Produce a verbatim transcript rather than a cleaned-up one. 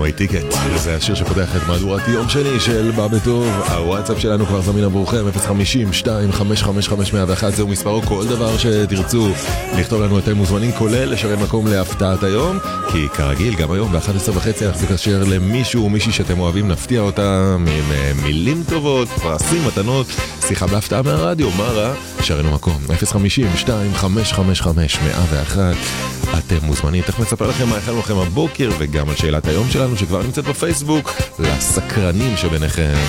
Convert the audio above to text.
one-way ticket. זה השיר שפותח את מהדורת יום שני של בא בטוב. הוואטסאפ שלנו כבר זמין עבורכם, אפס חמישים שתיים חמש חמש חמש מאה ואחת, זהו מספרו. כל דבר שתרצו לכתוב לנו, אתם מוזמנים, כולל לשרת מקום להפתעת היום, כי כרגיל גם היום ב-אחת עשרה וחצי אנחנו נקשר למישהו או מישהי שאתם אוהבים, נפתיע אותם עם מילים טובות, פרסים, מתנות, שיחה בהפתעה מהרדיו. מה רע? שרנו מקום אפס חמישים שתיים חמש חמש חמש מאה ואחת. אתם מוזמנים, תכף מספר לכם מה הכנו לכם הבוקר, וגם על שאלת היום שלנו שכבר נמצאת בפייסבוק, לסקרנים שביניכם.